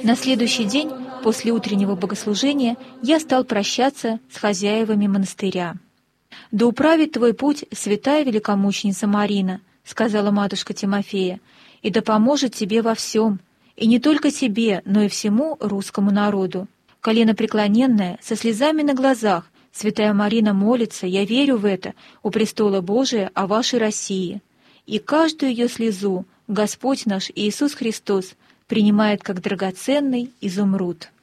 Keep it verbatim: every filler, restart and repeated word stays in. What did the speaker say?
На следующий день, после утреннего богослужения, я стал прощаться с хозяевами монастыря. «Да управит твой путь святая великомученица Марина», — сказала матушка Тимофея, «и да поможет тебе во всем, и не только тебе, но и всему русскому народу. Коленопреклоненная, со слезами на глазах, святая Марина молится, я верю в это, у престола Божия о вашей России. И каждую ее слезу Господь наш Иисус Христос принимает как драгоценный изумруд».